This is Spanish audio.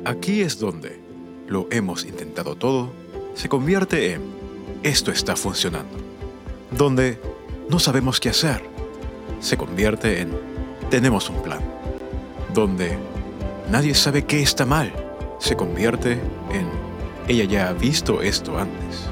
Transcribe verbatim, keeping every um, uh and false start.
Aquí es donde lo hemos intentado todo se convierte en esto está funcionando. Donde no sabemos qué hacer se convierte en tenemos un plan. Donde nadie sabe qué está mal se convierte en ella ya ha visto esto antes.